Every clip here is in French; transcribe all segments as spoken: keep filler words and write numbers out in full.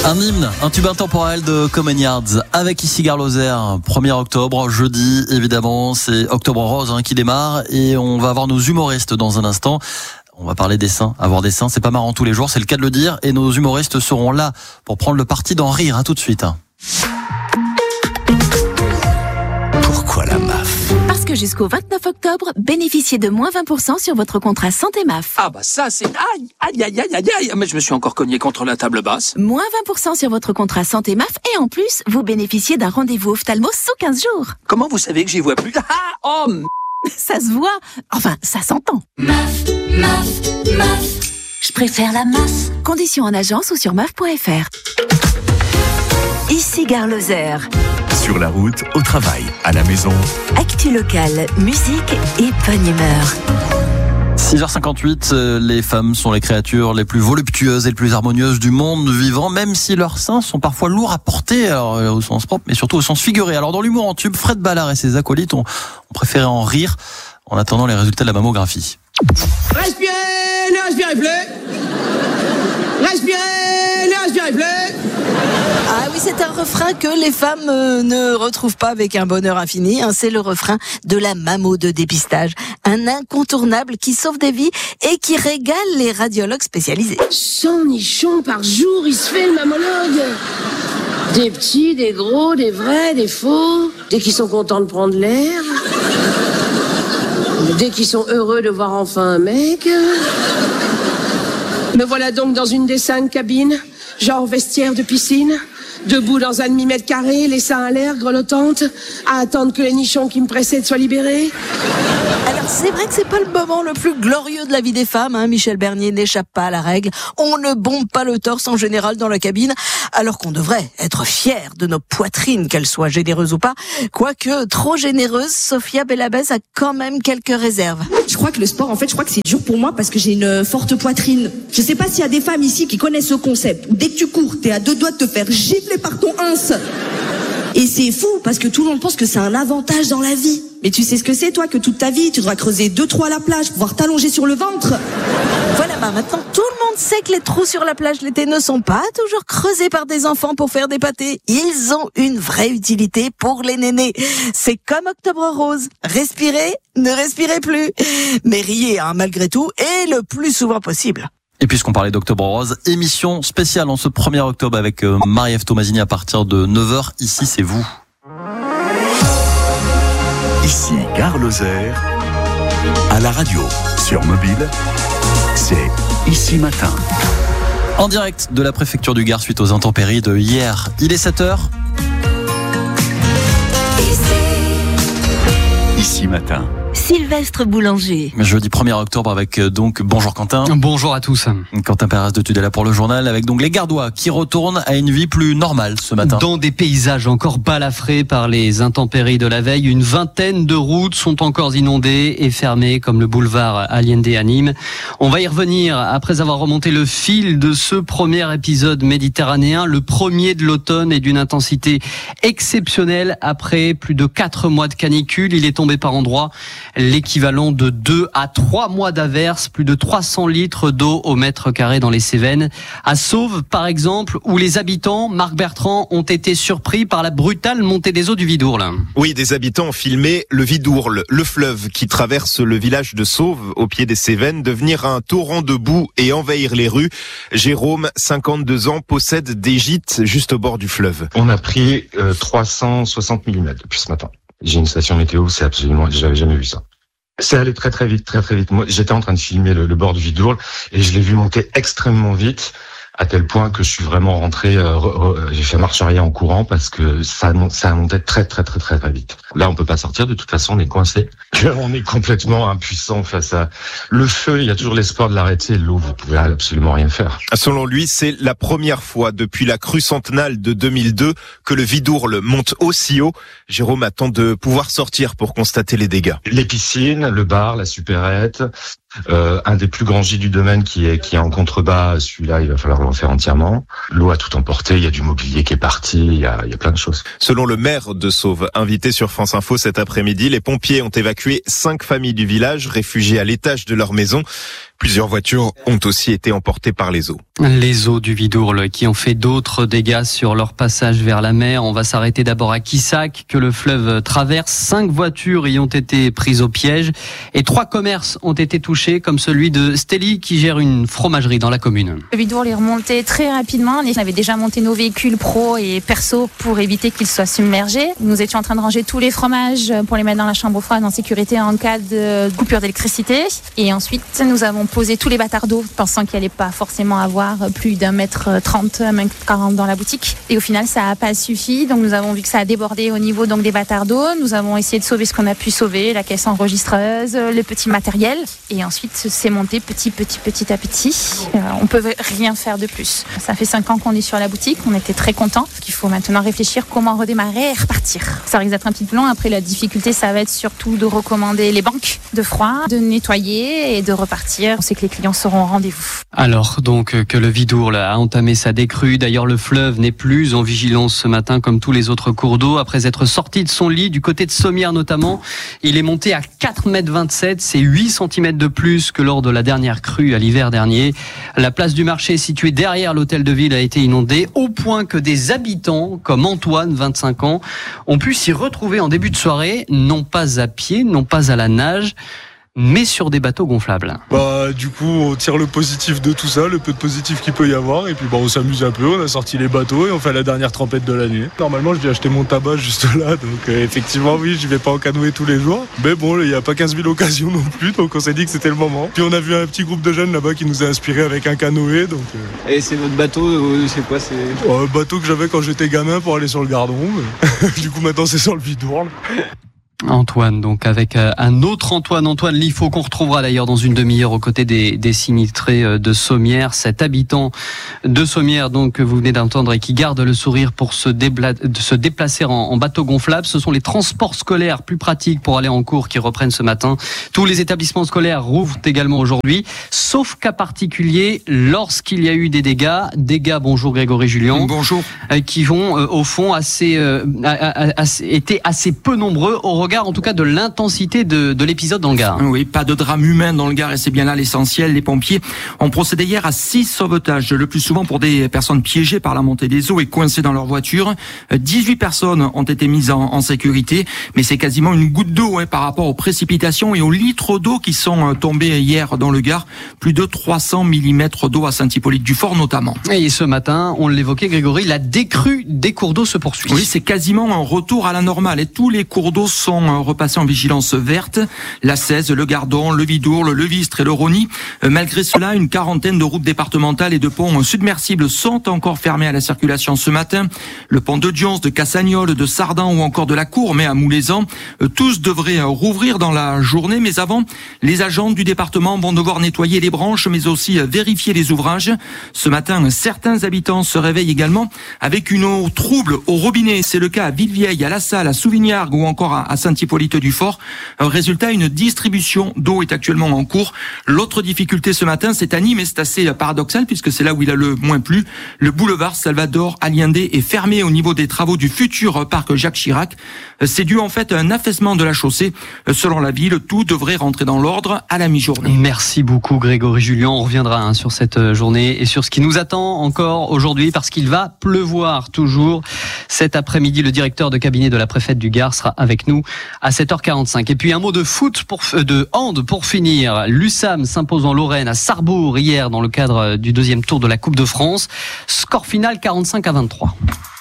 Un hymne, un tube intemporel de Common Yards avec ici Gare Lozère, premier octobre, jeudi évidemment, c'est Octobre Rose hein, qui démarre et on va avoir nos humoristes dans un instant. On va parler des seins, avoir des seins, c'est pas marrant tous les jours, c'est le cas de le dire et nos humoristes seront là pour prendre le parti d'en rire, à tout de suite. Pourquoi la M A F ? Parce que jusqu'au vingt-neuf octobre, bénéficiez de moins vingt pour cent sur votre contrat Santé M A F. Ah bah ça c'est... Aïe, aïe, aïe, aïe, aïe, aïe. Mais je me suis encore cogné contre la table basse. Moins vingt pour cent sur votre contrat Santé M A F et en plus, vous bénéficiez d'un rendez-vous ophtalmo sous quinze jours. Comment vous savez que j'y vois plus ? Ah, oh m... Ça se voit, enfin ça s'entend. M A F, M A F, M A F. Je préfère la masse. Conditions en agence ou sur M A F point F R. Ici Gare Lozère. Sur la route, au travail, à la maison. Actu locale, musique et bonne humeur. six heures cinquante-huit, les femmes sont les créatures les plus voluptueuses et les plus harmonieuses du monde vivant, même si leurs seins sont parfois lourds à porter, alors, au sens propre, mais surtout au sens figuré. Alors dans l'humour en tube, Fred Ballard et ses acolytes ont, ont préféré en rire en attendant les résultats de la mammographie. Respirez, ne respirez plus. Respirez, ne respirez plus. Ah oui, c'est un refrain que les femmes euh, ne retrouvent pas avec un bonheur infini. Hein. C'est le refrain de la mammo de dépistage. Un incontournable qui sauve des vies et qui régale les radiologues spécialisés. cent nichons par jour, il se fait le mammologue. Des petits, des gros, des vrais, des faux. Dès qu'ils sont contents de prendre l'air. Dès qu'ils sont heureux de voir enfin un mec. Me voilà donc dans une des cinq cabines, genre vestiaire de piscine. Debout dans un demi-mètre carré, les seins à l'air, grelottante, à attendre que les nichons qui me précèdent soient libérés. Alors c'est vrai que c'est pas le moment le plus glorieux de la vie des femmes, hein. Michel Bernier n'échappe pas à la règle. On ne bombe pas le torse en général dans la cabine, alors qu'on devrait être fiers de nos poitrines, qu'elles soient généreuses ou pas. Quoique trop généreuse, Sophia Bellabès a quand même quelques réserves. Je crois que le sport, en fait, je crois que c'est dur pour moi parce que j'ai une forte poitrine. Je sais pas s'il y a des femmes ici qui connaissent ce concept. Dès que tu cours, t'es à deux doigts de te faire gifler par ton ins. Et c'est fou parce que tout le monde pense que c'est un avantage dans la vie. Mais tu sais ce que c'est, toi, que toute ta vie, tu devras creuser deux trous à la plage pour pouvoir t'allonger sur le ventre. Voilà, bah maintenant tout le monde sait que les trous sur la plage l'été ne sont pas toujours creusés par des enfants pour faire des pâtés. Ils ont une vraie utilité pour les nénés. C'est comme Octobre Rose. Respirez, ne respirez plus. Mais riez, hein, malgré tout, et le plus souvent possible. Et puisqu'on parlait d'Octobre Rose, émission spéciale en ce premier octobre avec Marie-Ève Tomasini à partir de neuf heures. Ici, c'est vous. Ici, Gare Lozère, à la radio, sur mobile, c'est Ici Matin. En direct de la préfecture du Gard suite aux intempéries de hier. Il est sept heures. Ici Matin. Sylvestre Boulanger. Jeudi premier octobre avec donc bonjour Quentin. Bonjour à tous. Quentin Perras de Tudela pour le journal avec donc les Gardois qui retournent à une vie plus normale ce matin. Dans des paysages encore balafrés par les intempéries de la veille, une vingtaine de routes sont encore inondées et fermées comme le boulevard Allende à Nîmes. On va y revenir après avoir remonté le fil de ce premier épisode méditerranéen, le premier de l'automne et d'une intensité exceptionnelle après plus de quatre mois de canicule. Il est tombé par endroits l'équivalent de deux à trois mois d'averse, plus de trois cents litres d'eau au mètre carré dans les Cévennes. À Sauve, par exemple, où les habitants, Marc Bertrand, ont été surpris par la brutale montée des eaux du Vidourle. Oui, des habitants ont filmé le Vidourle, le fleuve qui traverse le village de Sauve, au pied des Cévennes, devenir un torrent de boue et envahir les rues. Jérôme, cinquante-deux ans, possède des gîtes juste au bord du fleuve. On a pris euh, trois cent soixante millimètres depuis ce matin. J'ai une station météo, c'est absolument, j'avais jamais vu ça. C'est allé très très vite, très très vite. Moi, j'étais en train de filmer le, le bord du Vidourle et je l'ai vu monter extrêmement vite, à tel point que je suis vraiment rentré, euh, re, re, j'ai fait marche arrière en courant parce que ça, ça montait très très très très très vite. Là, on peut pas sortir, de toute façon, on est coincé. On est complètement impuissant face à le feu. Il y a toujours l'espoir de l'arrêter. L'eau, vous pouvez absolument rien faire. Selon lui, c'est la première fois depuis la crue centennale de deux mille deux que le Vidourle monte aussi haut. Jérôme attend de pouvoir sortir pour constater les dégâts. Les piscines, le bar, la supérette. Euh, un des plus grands gîtes du domaine qui est qui est en contrebas, celui-là il va falloir le refaire entièrement. L'eau a tout emporté, il y a du mobilier qui est parti, il y a, il y a plein de choses. Selon le maire de Sauve, invité sur France Info cet après-midi, les pompiers ont évacué cinq familles du village réfugiées à l'étage de leur maison. Plusieurs voitures ont aussi été emportées par les eaux. Les eaux du Vidourle qui ont fait d'autres dégâts sur leur passage vers la mer. On va s'arrêter d'abord à Quissac, que le fleuve traverse. Cinq voitures y ont été prises au piège et trois commerces ont été touchés, comme celui de Stelly qui gère une fromagerie dans la commune. Le Vidourle est remonté très rapidement. On avait déjà monté nos véhicules pro et perso pour éviter qu'ils soient submergés. Nous étions en train de ranger tous les fromages pour les mettre dans la chambre froide en sécurité en cas de coupure d'électricité. Et ensuite, nous avons posé tous les bâtards d'eau, pensant qu'il n'y allait pas forcément avoir plus d'un mètre trente, un mètre quarante dans la boutique. Et au final, ça n'a pas suffi. Donc, nous avons vu que ça a débordé au niveau donc des bâtards d'eau. Nous avons essayé de sauver ce qu'on a pu sauver, la caisse enregistreuse, le petit matériel. Et ensuite, c'est monté petit, petit, petit à petit. Euh, on ne peut rien faire de plus. Ça fait cinq ans qu'on est sur la boutique. On était très contents. Il faut maintenant réfléchir comment redémarrer et repartir. Ça risque d'être un petit peu long. Après, la difficulté, ça va être surtout de recommander les banques de froid, de nettoyer et de repartir. On sait que les clients seront au rendez-vous. Alors donc que le Vidourle a entamé sa décrue. D'ailleurs, le fleuve n'est plus en vigilance ce matin comme tous les autres cours d'eau. Après être sorti de son lit, du côté de Sommières notamment, il est monté à quatre mètres vingt-sept. C'est huit centimètres de plus que lors de la dernière crue à l'hiver dernier. La place du marché située derrière l'hôtel de ville a été inondée au point que des habitants comme Antoine, vingt-cinq ans, ont pu s'y retrouver en début de soirée, non pas à pied, non pas à la nage, mais sur des bateaux gonflables. Bah du coup on tire le positif de tout ça, le peu de positif qu'il peut y avoir, et puis bah on s'amuse un peu, on a sorti les bateaux et on fait la dernière trempette de l'année. Normalement je viens acheter mon tabac juste là, donc euh, effectivement oui, j'y vais pas en canoë tous les jours, mais bon il n'y a pas quinze mille occasions non plus, donc on s'est dit que c'était le moment. Puis on a vu un petit groupe de jeunes là-bas qui nous a inspiré avec un canoë, donc euh... Et c'est votre bateau, euh, c'est quoi c'est... Oh, un bateau que j'avais quand j'étais gamin pour aller sur le Gardon, mais... du coup maintenant c'est sur le Vidourle. Antoine, donc avec un autre Antoine, Antoine Liffaut, qu'on retrouvera d'ailleurs dans une demi-heure aux côtés des, des sinistrés de Sommières. Cet habitant de Sommières, donc, que vous venez d'entendre et qui garde le sourire pour se, débla- se déplacer en, en bateau gonflable. Ce sont les transports scolaires plus pratiques pour aller en cours qui reprennent ce matin. Tous les établissements scolaires rouvrent également aujourd'hui, sauf cas particulier lorsqu'il y a eu des dégâts. Dégâts, bonjour Grégory Julien. Bonjour. Qui vont, euh, au fond, assez, euh, assez, étaient assez peu nombreux au regard en tout cas de l'intensité de, de l'épisode dans le Gard. Oui, pas de drame humain dans le Gard et c'est bien là l'essentiel. Les pompiers ont procédé hier à six sauvetages, le plus souvent pour des personnes piégées par la montée des eaux et coincées dans leur voiture. dix-huit personnes ont été mises en, en sécurité, mais c'est quasiment une goutte d'eau hein, par rapport aux précipitations et aux litres d'eau qui sont tombés hier dans le Gard. Plus de trois cents millimètres d'eau à Saint-Hippolyte-du-Fort notamment. Et ce matin, on l'évoquait Grégory, la décrue des cours d'eau se poursuit. Oui, c'est quasiment un retour à la normale et tous les cours d'eau sont repassés en vigilance verte. La Cèze, le Gardon, le Vidourle, le Vistre et le Rosny. Malgré cela, une quarantaine de routes départementales et de ponts submersibles sont encore fermés à la circulation ce matin. Le pont de Dions, de Cassagnol, de Sardan ou encore de la Cour, mais à Moulezan. Tous devraient rouvrir dans la journée, mais avant, les agents du département vont devoir nettoyer les branches, mais aussi vérifier les ouvrages. Ce matin, certains habitants se réveillent également avec une eau trouble au robinet. C'est le cas à Villevieille, à La Salle, à Souvignargues ou encore à Saint-Hippolyte-du-Fort. Résultat, une distribution d'eau est actuellement en cours. L'autre difficulté ce matin, c'est à Nîmes, et c'est assez paradoxal puisque c'est là où il a le moins plu. Le boulevard Salvador Allende est fermé au niveau des travaux du futur parc Jacques Chirac. C'est dû en fait à un affaissement de la chaussée. Selon la ville, tout devrait rentrer dans l'ordre à la mi-journée. Merci beaucoup Grégory Julien. On reviendra hein, sur cette journée et sur ce qui nous attend encore aujourd'hui parce qu'il va pleuvoir toujours. Cet après-midi, le directeur de cabinet de la préfète du Gard sera avec nous à sept heures quarante-cinq. Et puis un mot de foot, pour, de hand pour finir. L'U S A M s'impose en Lorraine à Sarrebourg hier dans le cadre du deuxième tour de la Coupe de France. Score final quarante-cinq à vingt-trois.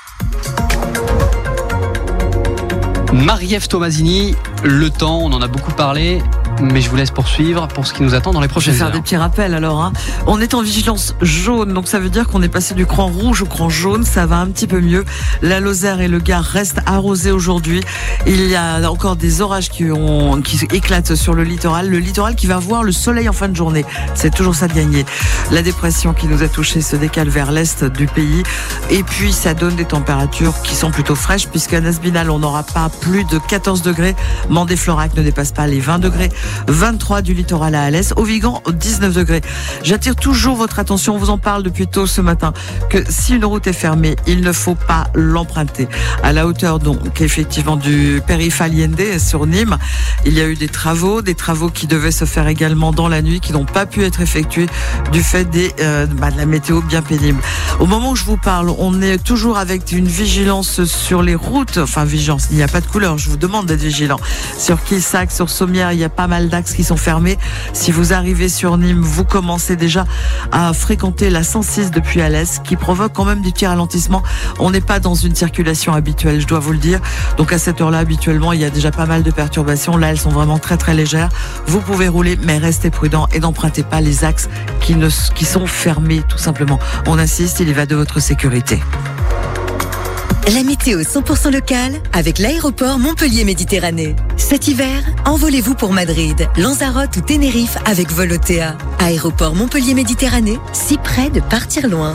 Marie-Ève Tomasini, le temps, on en a beaucoup parlé, mais je vous laisse poursuivre pour ce qui nous attend dans les prochaines heures. Je vais faire des petits rappels alors. Hein. On est en vigilance jaune, donc ça veut dire qu'on est passé du cran rouge au cran jaune, ça va un petit peu mieux. La Lozère et le Gard restent arrosés aujourd'hui. Il y a encore des orages qui, ont, qui éclatent sur le littoral. Le littoral qui va voir le soleil en fin de journée, c'est toujours ça de gagner. La dépression qui nous a touchés se décale vers l'est du pays. Et puis ça donne des températures qui sont plutôt fraîches, puisqu'à Nasbinal on n'aura pas plus de quatorze degrés. Mandé-Florac ne dépasse pas les vingt degrés. vingt-trois du littoral à Alès, au Vigan, dix-neuf degrés. J'attire toujours votre attention, on vous en parle depuis tôt ce matin, que si une route est fermée, il ne faut pas l'emprunter. À la hauteur donc effectivement du périph' Allende sur Nîmes, il y a eu des travaux, des travaux qui devaient se faire également dans la nuit, qui n'ont pas pu être effectués du fait des, euh, bah, de la météo bien pénible. Au moment où je vous parle, on est toujours avec une vigilance sur les routes, enfin vigilance, il n'y a pas de couleur, je vous demande d'être vigilant. Sur Quissac, sur Sommières, il y a pas mal d'axes qui sont fermés. Si vous arrivez sur Nîmes, vous commencez déjà à fréquenter la cent six depuis Alès, qui provoque quand même des petits ralentissements. On n'est pas dans une circulation habituelle, je dois vous le dire. Donc à cette heure-là, habituellement, il y a déjà pas mal de perturbations. Là, elles sont vraiment très très légères. Vous pouvez rouler, mais restez prudent et n'empruntez pas les axes qui, ne, qui sont fermés, tout simplement. On insiste, il y va de votre sécurité. La météo cent pour cent locale avec l'aéroport Montpellier-Méditerranée. Cet hiver, envolez-vous pour Madrid, Lanzarote ou Tenerife avec Volotea. Aéroport Montpellier-Méditerranée, si près de partir loin.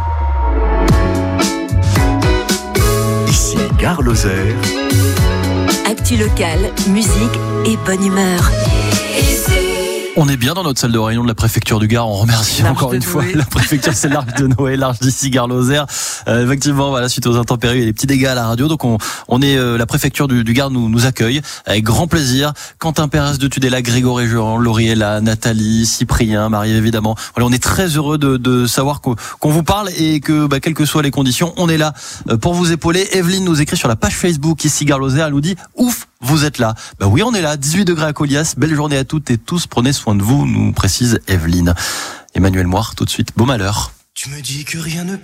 Ici Gare Lozère. Actu locale, musique et bonne humeur. On est bien dans notre salle de réunion de la préfecture du Gard. On remercie L'Arche encore de une fois Noé. la préfecture, c'est l'Arche de Noé, l'Arche d'ici Gare Lozère. Euh, effectivement, voilà, suite aux intempéries, il y a des petits dégâts à la radio. Donc on, on est euh, la préfecture du, du Gard nous, nous accueille avec grand plaisir. Quentin Pérez de Tudela, Grégory Jean, Lauriella, Nathalie, Cyprien, Marie évidemment. Voilà, on est très heureux de, de savoir qu'on, qu'on vous parle et que bah, quelles que soient les conditions, on est là euh, pour vous épauler. Evelyne nous écrit sur la page Facebook ici Gare Lozère, elle nous dit ouf. Vous êtes là. Bah oui, on est là. dix-huit degrés à Colias. Belle journée à toutes et tous. Prenez soin de vous, nous précise Evelyne. Emmanuel Moire, tout de suite. Beau malheur. Tu me dis que rien ne